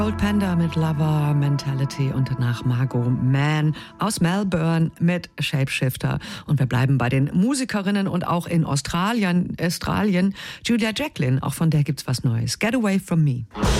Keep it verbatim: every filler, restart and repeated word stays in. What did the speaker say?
Old Panda mit Lover Mentality und danach Margot Mann aus Melbourne mit Shapeshifter. Und wir bleiben bei den Musikerinnen und auch in Australien, Australien Julia Jacklin, auch von der gibt's was Neues. Get Away From Me.